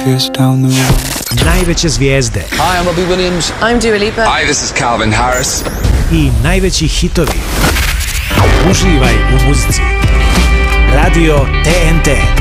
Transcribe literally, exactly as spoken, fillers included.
Memphis down the road. Najveće zvijezde. Hi, I'm Robbie Williams. I'm Dua Lipa. Hi, this is Calvin Harris. I najveći hitovi. Uživaj u muzici. Radio T N T.